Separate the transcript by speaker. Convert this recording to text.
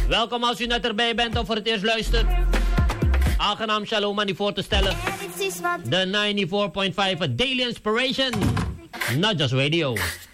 Speaker 1: Welkom als u net erbij bent of voor het eerst luistert. Aangenaam Shalom aan u voor te stellen. De 94.5 Daily Inspiration. Not just radio.